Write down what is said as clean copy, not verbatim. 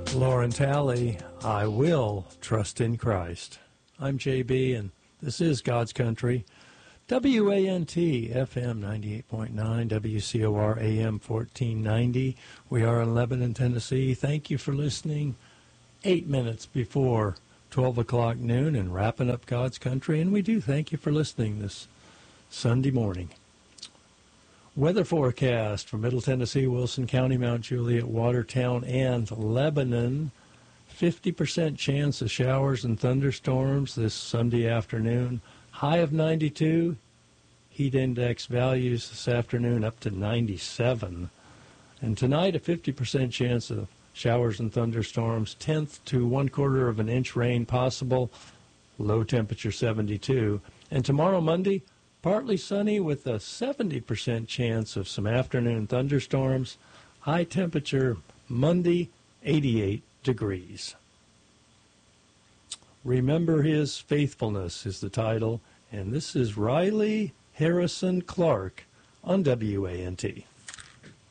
Lauren Talley, I Will Trust in Christ. I'm JB, and this is God's Country. WANT FM 98.9, WCOR AM 1490. We are in Lebanon, Tennessee. Thank you for listening. 8 minutes before 12 o'clock noon and wrapping up God's Country. And we do thank you for listening this Sunday morning. Weather forecast for Middle Tennessee, Wilson County, Mount Juliet, Watertown, and Lebanon. 50% chance of showers and thunderstorms this Sunday afternoon. High of 92. Heat index values this afternoon up to 97. And tonight, a 50% chance of showers and thunderstorms. 1/10 to 1/4 of an inch rain possible. Low temperature 72. And tomorrow, Monday, partly sunny with a 70% chance of some afternoon thunderstorms. High temperature Monday, 88 degrees. Remember His Faithfulness is the title, and this is Riley Harrison Clark on WANT.